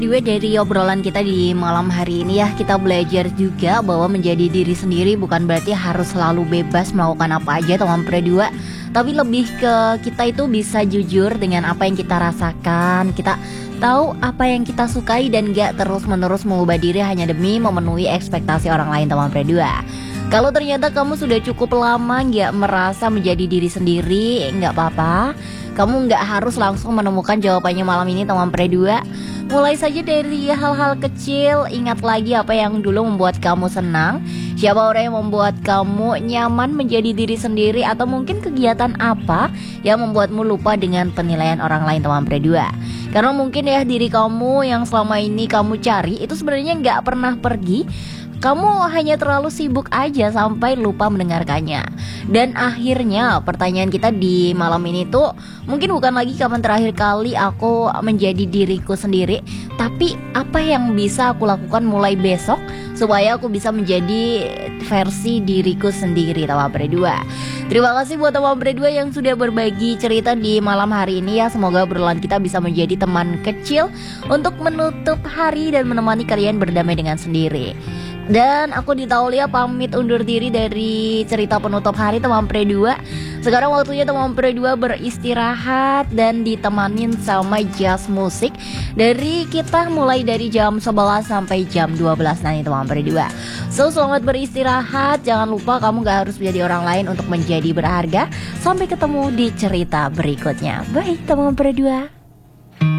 Dari obrolan kita di malam hari ini ya, kita belajar juga bahwa menjadi diri sendiri bukan berarti harus selalu bebas melakukan apa aja teman berdua. Tapi lebih ke kita itu bisa jujur dengan apa yang kita rasakan. Kita tahu apa yang kita sukai dan gak terus-menerus mengubah diri hanya demi memenuhi ekspektasi orang lain teman berdua. Kalau ternyata kamu sudah cukup lama gak merasa menjadi diri sendiri, gak apa-apa. Kamu gak harus langsung menemukan jawabannya malam ini teman berdua. Mulai saja dari hal-hal kecil. Ingat lagi apa yang dulu membuat kamu senang. Siapa orang yang membuat kamu nyaman menjadi diri sendiri. Atau mungkin kegiatan apa yang membuatmu lupa dengan penilaian orang lain teman berdua. Karena mungkin ya diri kamu yang selama ini kamu cari itu sebenarnya gak pernah pergi. Kamu hanya terlalu sibuk aja sampai lupa mendengarkannya. Dan akhirnya pertanyaan kita di malam ini tuh mungkin bukan lagi kapan terakhir kali aku menjadi diriku sendiri, tapi apa yang bisa aku lakukan mulai besok supaya aku bisa menjadi versi diriku sendiri teman berdua. Terima kasih buat teman berdua yang sudah berbagi cerita di malam hari ini ya. Semoga obrolan kita bisa menjadi teman kecil untuk menutup hari dan menemani kalian berdamai dengan sendiri. Dan aku Dita Aulia pamit undur diri dari cerita penutup hari teman berdua. Sekarang waktunya teman berdua beristirahat dan ditemanin sama jazz musik dari kita mulai dari jam 11 sampai jam 12 nanti teman berdua. So selamat beristirahat. Jangan lupa kamu gak harus menjadi orang lain untuk menjadi berharga. Sampai ketemu di cerita berikutnya. Bye teman berdua.